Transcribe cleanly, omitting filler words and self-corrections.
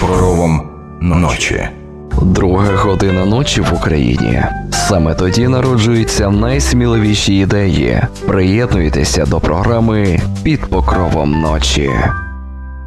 покровом ночі. Друга година ночі в Україні. Саме тоді народжуються найсміливіші ідеї. Приєднуйтеся до програми «Під покровом ночі».